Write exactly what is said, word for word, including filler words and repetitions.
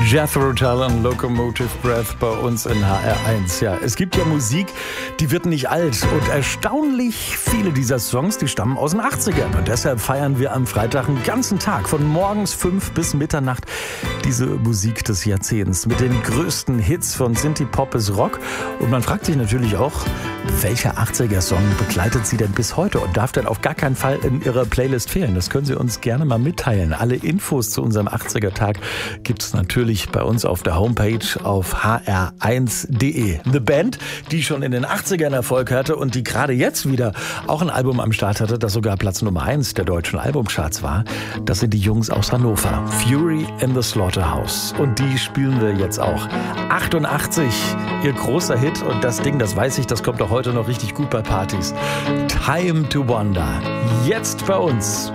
Jethro Tull und Locomotive Breath bei uns in H R eins. Ja, es gibt ja Musik, die wird nicht alt. Und erstaunlich viele dieser Songs, die stammen aus den achtzigern. Und deshalb feiern wir am Freitag einen ganzen Tag, von morgens fünf bis Mitternacht, diese Musik des Jahrzehnts. Mit den größten Hits von Synthie-Pop bis Rock. Und man fragt sich natürlich auch, welcher achtziger-Song begleitet Sie denn bis heute und darf denn auf gar keinen Fall in Ihrer Playlist fehlen? Das können Sie uns gerne mal mitteilen. Alle Infos zu unserem achtziger-Tag gibt es natürlich bei uns auf der Homepage auf h r eins punkt d e. Eine Band, die schon in den achtzigern Erfolg hatte und die gerade jetzt wieder auch ein Album am Start hatte, das sogar Platz Nummer eins der deutschen Albumcharts war. Das sind die Jungs aus Hannover. Fury in the Slaughterhouse. Und die spielen wir jetzt auch. achtundachtzig, ihr großer Hit. Und das Ding, das weiß ich, das kommt auch heute noch richtig gut bei Partys. Time to Wonder. Jetzt bei uns.